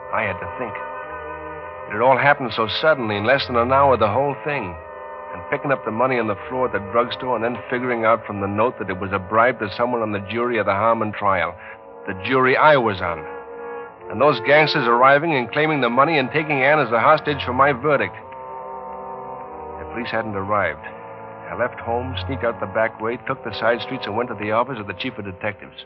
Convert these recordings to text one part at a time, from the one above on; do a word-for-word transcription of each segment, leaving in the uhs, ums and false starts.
I had to think. It had all happened so suddenly, in less than an hour, the whole thing. And picking up the money on the floor at the drugstore and then figuring out from the note that it was a bribe to someone on the jury of the Harmon trial. The jury I was on. And those gangsters arriving and claiming the money and taking Ann as a hostage for my verdict. The police hadn't arrived. I left home, sneaked out the back way, took the side streets, and went to the office of the chief of detectives.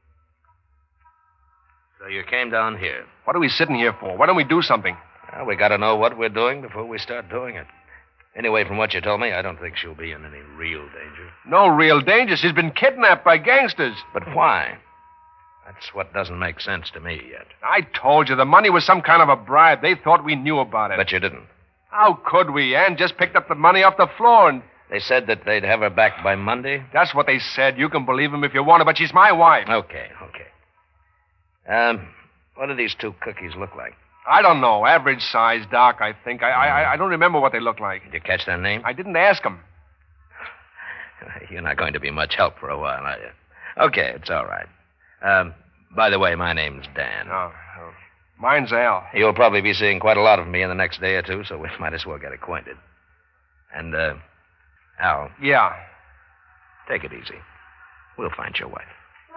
So you came down here. What are we sitting here for? Why don't we do something? Well, we got to know what we're doing before we start doing it. Anyway, from what you told me, I don't think she'll be in any real danger. No real danger. She's been kidnapped by gangsters. But why? That's what doesn't make sense to me yet. I told you the money was some kind of a bribe. They thought we knew about it. But you didn't. How could we? Ann just picked up the money off the floor and... They said that they'd have her back by Monday? That's what they said. You can believe them if you want to, but she's my wife. Okay, okay. Um, what do these two cookies look like? I don't know. Average size, Doc, I think. I, I I don't remember what they look like. Did you catch their name? I didn't ask them. You're not going to be much help for a while, are you? Okay, it's all right. Um, by the way, my name's Dan. Oh, oh. Mine's Al. You'll probably be seeing quite a lot of me in the next day or two, so we might as well get acquainted. And, uh, Al. Yeah. Take it easy. We'll find your wife.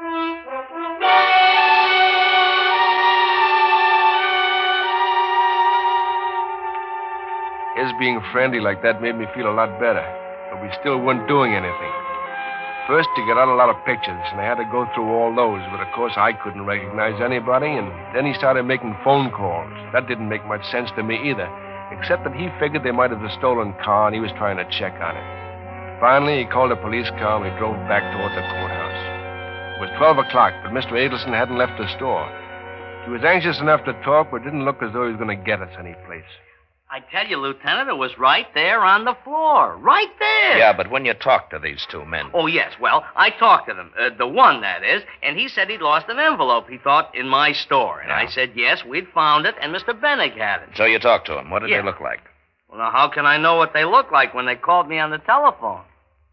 His being friendly like that made me feel a lot better, but we still weren't doing anything. First, he got out a lot of pictures, and I had to go through all those, but of course I couldn't recognize anybody, and then he started making phone calls. That didn't make much sense to me either, except that he figured they might have a stolen car, and he was trying to check on it. Finally, he called a police car, and we drove back toward the courthouse. It was twelve o'clock, but Mister Adelson hadn't left the store. He was anxious enough to talk, but didn't look as though he was going to get us any place. I tell you, Lieutenant, it was right there on the floor. Right there. Yeah, but when you talked to these two men... Oh, yes. Well, I talked to them. Uh, the one, that is. And he said he'd lost an envelope, he thought, in my store. And Yeah. I said, yes, we'd found it, and Mister Bennig had it. So you talked to them. What did Yeah. they look like? Well, now, how can I know what they look like when they called me on the telephone?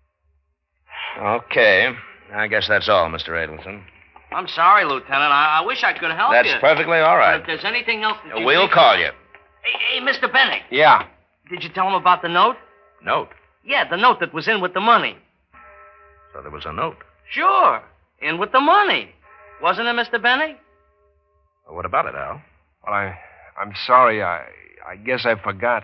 Okay. I guess that's all, Mister Adelson. I'm sorry, Lieutenant. I, I wish I could help That's you. perfectly all But right. if there's anything else that you We'll think- call you. Hey, hey, Mister Bennig. Yeah. Did you tell him about the note? Note? Yeah, the note that was in with the money. So there was a note. Sure. In with the money. Wasn't it, Mister Bennig? Well, what about it, Al? Well, I, I'm sorry. I, I guess I forgot.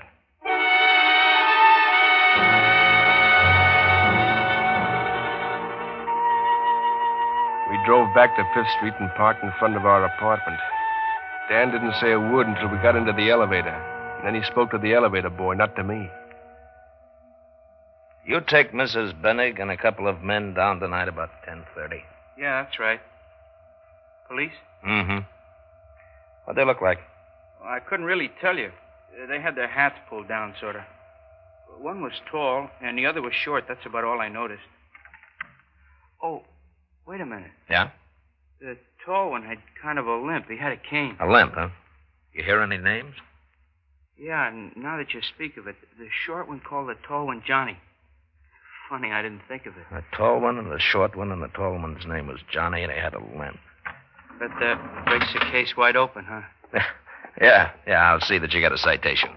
We drove back to Fifth Street and parked in front of our apartment. Dan didn't say a word until we got into the elevator. And then he spoke to the elevator boy, not to me. You take Missus Bennig and a couple of men down tonight about ten thirty. Yeah, that's right. Police? Mm-hmm. What'd they look like? Well, I couldn't really tell you. Uh, They had their hats pulled down, sort of. One was tall, and the other was short. That's about all I noticed. Oh, wait a minute. Yeah? The tall one had kind of a limp. He had a cane. A limp, huh? You hear any names? Yeah, and now that you speak of it, the short one called the tall one Johnny. Funny, I didn't think of it. The tall one and the short one, and the tall one's name was Johnny, and he had a limp. That uh, breaks the case wide open, huh? yeah, yeah, I'll see that you get a citation.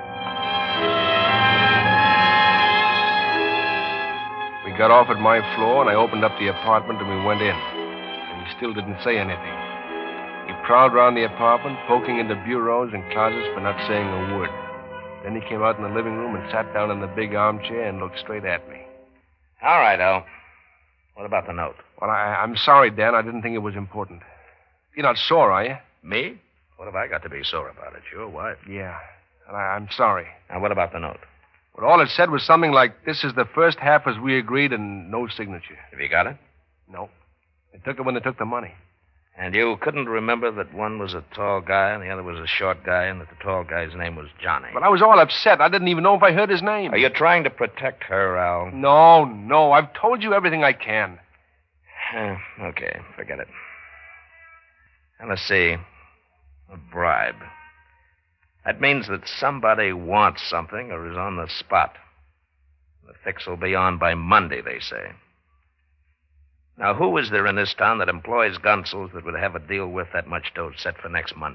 We got off at my floor, and I opened up the apartment, and we went in. And he still didn't say anything. He prowled around the apartment, poking into bureaus and closets, but not saying a word. Then he came out in the living room and sat down in the big armchair and looked straight at me. All right, Al. What about the note? Well, I, I'm sorry, Dan. I didn't think it was important. You're not sore, are you? Me? What have I got to be sore about? It's your wife. Yeah. And I, I'm sorry. Now, what about the note? Well, all it said was something like, this is the first half as we agreed, and no signature. Have you got it? No. They took it when they took the money. And you couldn't remember that one was a tall guy and the other was a short guy, and that the tall guy's name was Johnny. But I was all upset. I didn't even know if I heard his name. Are you trying to protect her, Al? No, no. I've told you everything I can. Uh, okay, forget it. Now, let's see. A bribe. That means that somebody wants something or is on the spot. The fix will be on by Monday, they say. Now, who is there in this town that employs gunsels that would have a deal worth that much dough set for next Monday?